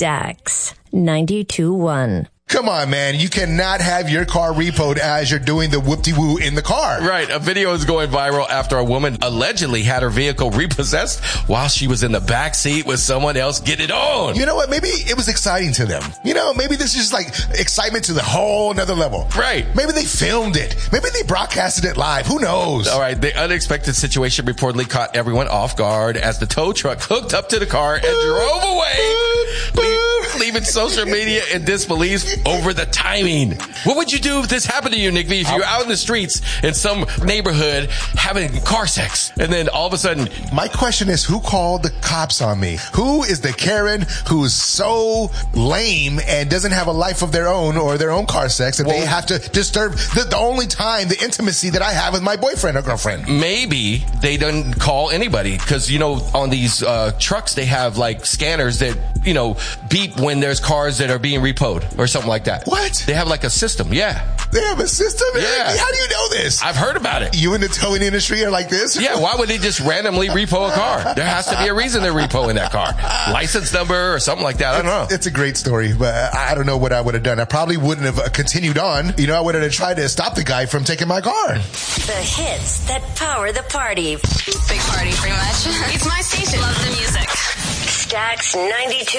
Stax 92.1. Come on, man. You cannot have your car repoed as you're doing the whoop-de-woo in the car. Right. A video is going viral after a woman allegedly had her vehicle repossessed while she was in the back seat with someone else getting it on. You know what? Maybe it was exciting to them. You know, maybe this is just like excitement to the whole nother level. Right. Maybe they filmed it. Maybe they broadcasted it live. Who knows? All right. The unexpected situation reportedly caught everyone off guard as the tow truck hooked up to the car and drove away, leaving social media in disbelief over the timing. What would you do if this happened to you, Nick V? If you're out in the streets in some neighborhood having car sex, and then all of a sudden... My question is, who called the cops on me? Who is the Karen who's so lame and doesn't have a life of their own or their own car sex that they have to disturb the only time, the intimacy that I have with my boyfriend or girlfriend? Maybe they didn't call anybody because, you know, on these trucks, they have like scanners that, you know, beep when there's cars that are being repoed or something like that. What? They have like a system, yeah. They have a system? Yeah. How do you know this? I've heard about it. You in the towing industry are like this? Yeah, why would they just randomly repo a car? There has to be a reason they're repoing that car. License number or something like that. I don't know. It's a great story, but I don't know what I would have done. I probably wouldn't have continued on. You know, I would have tried to stop the guy from taking my car. The hits that power the party. Big party, pretty much. It's my station. Love the music. Stax 92.